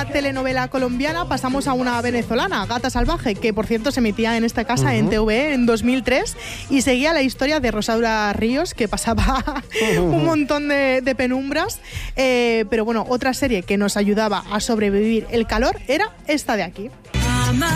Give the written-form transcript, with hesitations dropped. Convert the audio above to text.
esta telenovela colombiana pasamos a una venezolana, Gata Salvaje, que por cierto se emitía en esta casa en TVE en 2003 y seguía la historia de Rosaura Ríos, que pasaba un montón de penumbras, pero bueno, otra serie que nos ayudaba a sobrevivir el calor era esta de aquí.